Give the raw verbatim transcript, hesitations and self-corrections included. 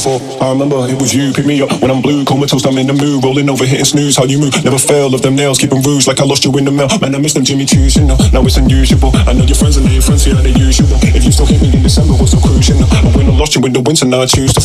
before. I remember it was you, pick me up when I'm blue, comatose, I'm in the mood, rolling over, hitting snooze. How you move, never fail of them nails, keeping rouge like I lost you in the mail. Man, I miss them Jimmy Choos, you know. Now it's unusual. I know your friends and your friends here are the usual. If you still hit me in December, what's so crucial? But when I lost you in the winter, now I choose to